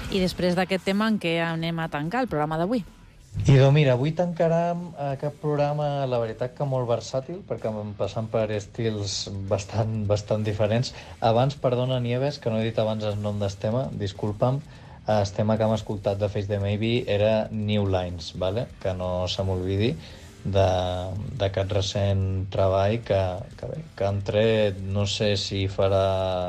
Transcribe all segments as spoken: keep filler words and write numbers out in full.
I després d'aquest tema, en què anem a tancar el programa d'avui? Idò, mira, avui tancarem aquest programa, la veritat que molt versàtil, perquè passant per estils bastant, bastant diferents. Abans, perdona, Nieves, que no he dit abans el nom del tema, disculpa'm, el tema que hem escoltat de Face the Maybe era New Lines, vale? Que no se m'olvidi d'aquest recent treball que, que, bé, que han tret, no sé si farà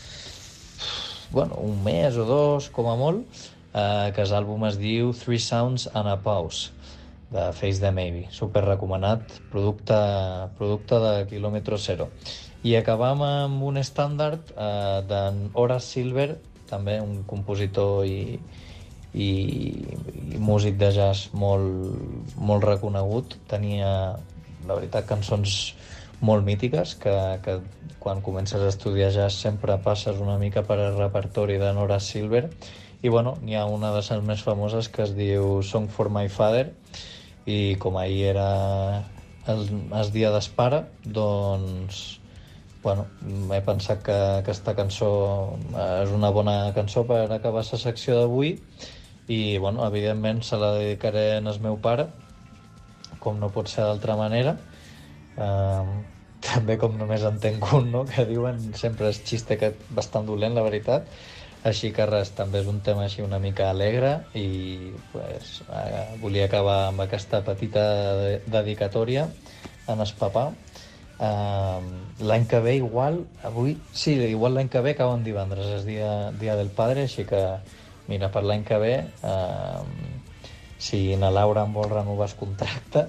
bueno, un mes o dos, com a molt, eh, que l'àlbum es diu Three Sounds and a Pause, de Face the Maybe. Super recomanat, producte, producte de quilòmetre zero. I acabam amb un estàndard eh, d'en Horace Silver, també un compositor i, i, i músic de jazz molt, molt reconegut. Tenia, la veritat, cançons molt mítiques, que, que quan comences a estudiar jazz sempre passes una mica per el repertori de Horace Silver. I bueno, n'hi ha una de les més famoses que es diu Song for My Father, i com ahir era el, el dia d'espara, doncs bueno, he pensat que aquesta cançó és una bona cançó per acabar la secció d'avui, i bueno, evidentment se la dedicaré al meu pare, com no pot ser d'altra manera. Uh, també com només en tenc un, no? Que diuen sempre és xiste que bastant dolent, la veritat. Així que res, també és un tema així una mica alegre, i pues, eh, volia acabar amb aquesta petita de dedicatòria en el papà. Uh, l'any que ve igual, avui, sí, igual l'any que ve acaba en divendres, és dia, dia del padre, així que mira, per l'any que ve uh, si na Laura em vol renovar el contracte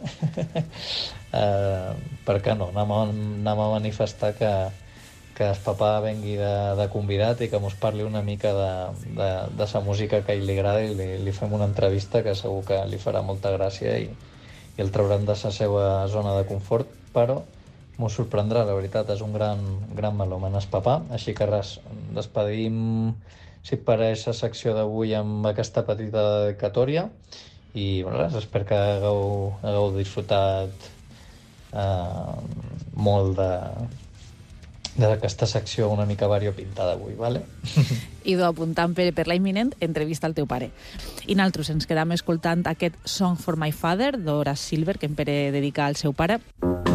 uh, per què no, anem a, anem a manifestar que, que el papà vengui de, de convidat i que mos parli una mica de, de, de sa música que a ell li agrada, i li, li fem una entrevista que segur que li farà molta gràcia, i, i el traurem de sa seva zona de confort, però m'ho sorprendrà, la veritat, és un gran, gran melòman el papà. Així que res, despedim, si et pareix, la secció d'avui amb aquesta petita dedicatòria, i res, espero que hagueu, hagueu disfrutat eh, molt de d'aquesta secció una mica variopintada avui, vale? Idò, apuntant per, per la imminent entrevista al teu pare. I nosaltres ens quedam escoltant aquest Song for My Father d'Horace Silver, que em pere dedicar al seu pare.